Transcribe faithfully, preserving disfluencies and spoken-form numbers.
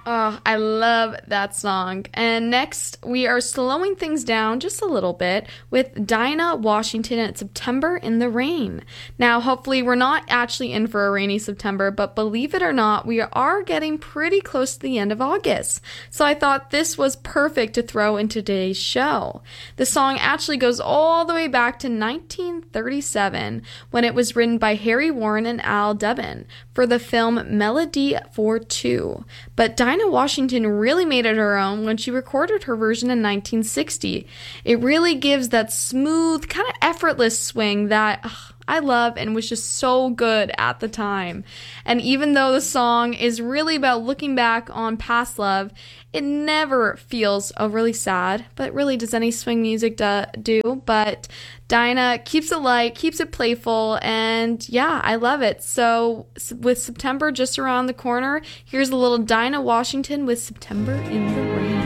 Oh, I love that song. And next, we are slowing things down just a little bit with Dinah Washington at September in the Rain. Now, hopefully, we're not actually in for a rainy September, but believe it or not, we are getting pretty close to the end of August. So I thought this was perfect to throw into today's show. The song actually goes all the way back to nineteen thirty-seven when it was written by Harry Warren and Al Dubin for the film Melody for Two. But Dinah Washington really made it her own when she recorded her version in nineteen sixty. It really gives that smooth, kind of effortless swing that ugh, I love and was just so good at the time. And even though the song is really about looking back on past love, it never feels overly sad, but really does any swing music do, do. But Dinah keeps it light, keeps it playful, and yeah, I love it. So with September just around the corner, here's a little Dinah Washington with September in the Rain.